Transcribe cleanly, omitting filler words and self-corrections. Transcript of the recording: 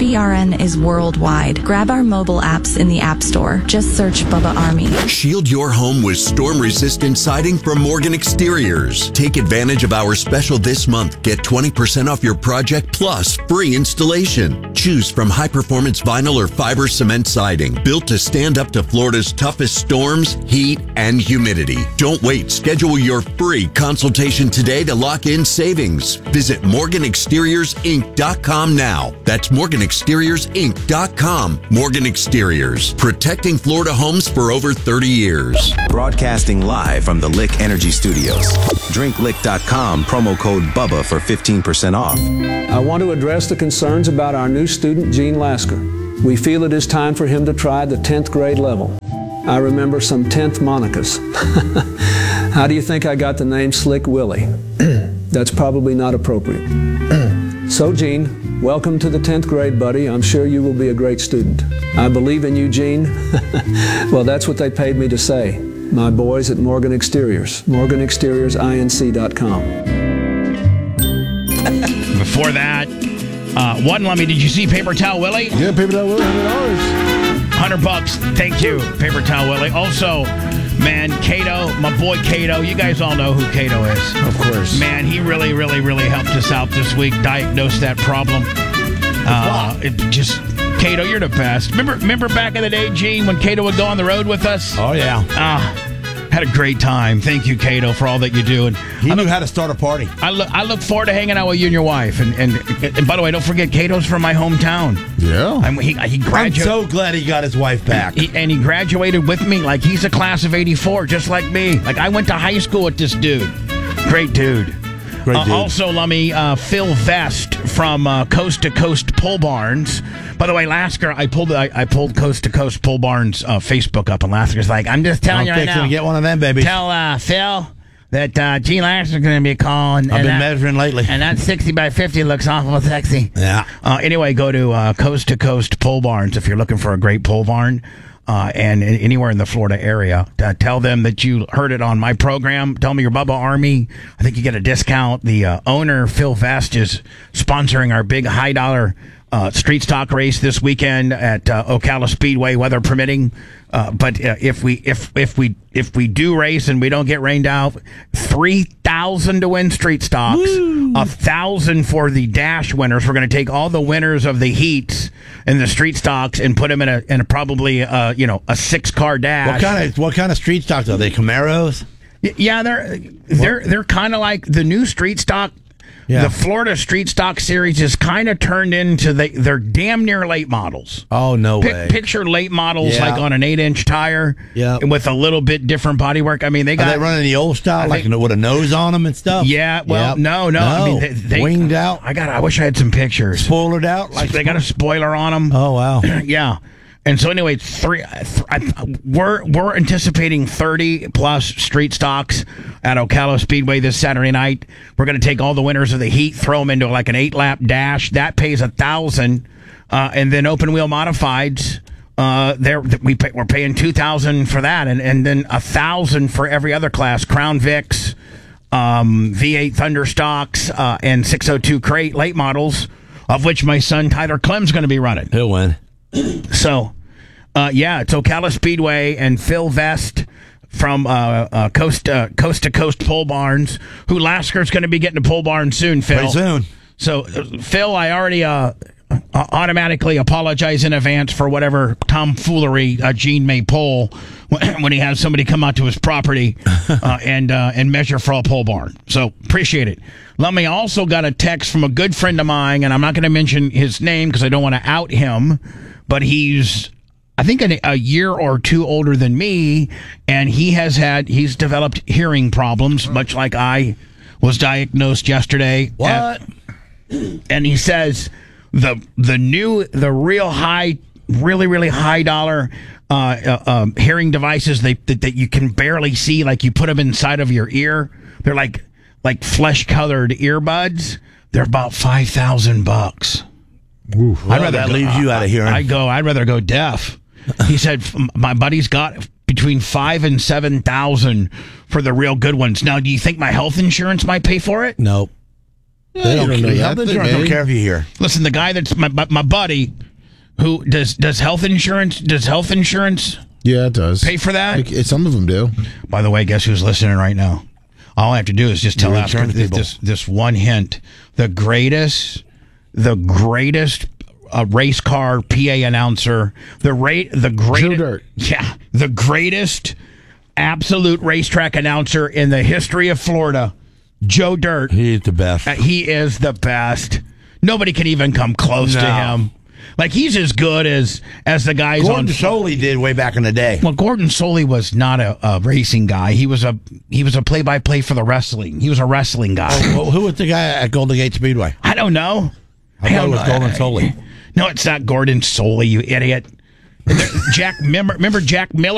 BRN is worldwide. Grab our mobile apps in the App Store. Just search Bubba Army. Shield your home with storm-resistant siding from Morgan Exteriors. Take advantage of our special this month. Get 20% off your project plus free installation. Choose from high-performance vinyl or fiber cement siding, built to stand up to Florida's toughest storms, heat, and humidity. Don't wait. Schedule your free consultation today to lock in savings. Visit MorganExteriorsInc.com now. That's MorganExteriorsInc.com. Morgan Exteriors, protecting Florida homes for over 30 years. Broadcasting live from the Lick Energy Studios. DrinkLick.com, promo code BUBBA for 15% off. I want to address the concerns about our new student, Gene Lasker. We feel it is time for him to try the 10th grade level. I remember some 10th monicas. How do you think I got the name Slick Willie? That's probably not appropriate. So, Gene, welcome to the 10th grade, buddy. I'm sure you will be a great student. I believe in you, Gene. Well, that's what they paid me to say. My boys at Morgan Exteriors. MorganExteriorsInc.com. Before that, one, Lummy, did you see Paper Towel Willie? Yeah, Paper Towel Willie, $100. $100. Thank you, Paper Towel Willie. Also, man, Cato, my boy Cato. You guys all know who Cato is. Of course. Man, he really, really, really helped us out this week. Diagnosed that problem. Cato, you're the best. Remember back in the day, Gene, when Cato would go on the road with us? Oh, yeah. Had a great time. Thank you, Cato, for all that you do. And he knew how to start a party. I look forward to hanging out with you and your wife. And by the way, don't forget, Cato's from my hometown. Yeah. He graduated. I'm so glad he got his wife back. He graduated with me. Like, he's a class of 84, just like me. Like, I went to high school with this dude. Great dude. Also, Lummy, Phil Vest from Coast to Coast Pole Barns. By the way, Lasker, I pulled Coast to Coast Pole Barns Facebook up, and Lasker's like, I'm just telling you right now. I'm fixing to get one of them, baby. Tell Phil that Gene Lasker's going to be calling. I've been measuring lately. And that 60 by 50 looks awful sexy. Yeah. Anyway, go to Coast to Coast Pole Barns if you're looking for a great pole barn. And anywhere in the Florida area, tell them that you heard it on my program. Tell me you're Bubba Army. I think you get a discount. The owner, Phil Vest, is sponsoring our big high dollar street stock race this weekend at Ocala Speedway, weather permitting. But if we do race and we don't get rained out, $3,000 to win street stocks, $1,000 for the dash winners. We're going to take all the winners of the heats and the street stocks and put them in a probably a 6-car dash. What kind of street stocks are they? Camaros? Yeah, they're kind of like the new street stock. Yeah. The Florida Street Stock Series is kind of turned into they're damn near late models. Oh, no way. Picture late models like on an 8-inch tire with a little bit different bodywork. I mean, are they running the old style, with a nose on them and stuff? Yeah, well, no. I mean, they winged out. I wish I had some pictures. Spoilered out? They got a spoiler on them. Oh, wow. Yeah. And so anyway, we're anticipating 30 plus street stocks at Ocala Speedway this Saturday night. We're going to take all the winners of the heat, throw them into like an 8-lap dash. That pays $1,000, and then open wheel modifieds. We're paying $2,000 for that, and then $1,000 for every other class: Crown Vics, V8 Thunder stocks, and 602 crate late models, of which my son Tyler Clem's going to be running. He'll win. So, it's Ocala Speedway and Phil Vest from Coast to Coast Pole Barns, who Lasker's going to be getting a pole barn soon, Phil. Pretty soon. So, Phil, I already automatically apologize in advance for whatever tomfoolery Gene may pull when he has somebody come out to his property and measure for a pole barn. So, appreciate it. Lummy also got a text from a good friend of mine, and I'm not going to mention his name because I don't want to out him, but he's, I think, a year or two older than me, and he's developed hearing problems, much like I was diagnosed yesterday. What? And he says the real high, really high dollar hearing devices that you can barely see, like you put them inside of your ear. They're like flesh-colored earbuds. They're about $5,000. That leaves you out of hearing. I'd rather go deaf. He said my buddy's got between $5,000 and $7,000 for the real good ones. Now, do you think my health insurance might pay for it? Nope. They don't know that. Health insurance don't care if you're here. Listen, the guy that's my buddy who does health insurance. Does health insurance Yeah, it does. pay for that? Some of them do. By the way, guess who's listening right now? All I have to do is just tell Your Oscar insurance people. this one hint. The greatest race car PA announcer, the greatest, Joe Dirt. yeah, the greatest absolute racetrack announcer in the history of Florida, Joe Dirt. He's the best. He is the best. Nobody can even come close to him. Like, he's as good as the guys Gordon on. Soley did way back in the day. Well, Gordon Soley was not a racing guy. He was a play-by-play for the wrestling. He was a wrestling guy. Well, who was the guy at Golden Gate Speedway? I don't know. I thought it was Gordon Soley. No, it's not Gordon Soley, you idiot. Remember Jack Miller?